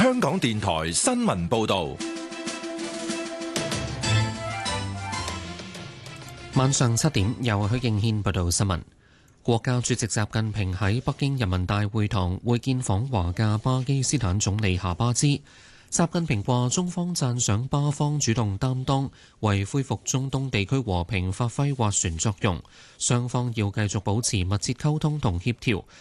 香港電台新聞報道。 晚上7點，由許敬軒報道新聞。國家主席習近平喺北京人民大會堂會見訪華嘅巴基斯坦總理夏巴茲。習近平話：中方讚賞巴方主動擔當，為恢復中東地區和平發揮斡旋作用。雙方要繼續保持密切溝通同協調，